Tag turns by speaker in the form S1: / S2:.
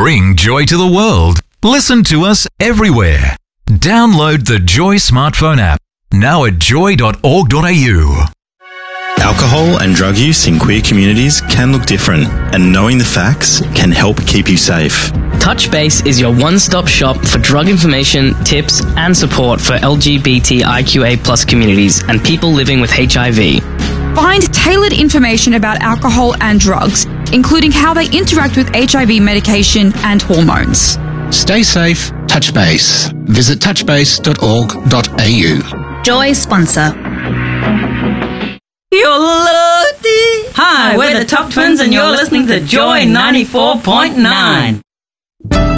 S1: bring joy to the world. Listen to us everywhere. Download the Joy smartphone app now at joy.org.au.
S2: Alcohol and drug use in queer communities can look different, and knowing the facts can help keep you safe.
S3: Touchbase is your one-stop shop for drug information, tips, and support for LGBTIQA+ communities and people living with HIV.
S4: Find tailored information about alcohol and drugs, including how they interact with HIV medication and hormones.
S5: Stay safe, Touchbase. Visit touchbase.org.au.
S6: Joy sponsor.
S7: You're loaded. Hi, we're the Top Twins and you're listening to Joy 94.9.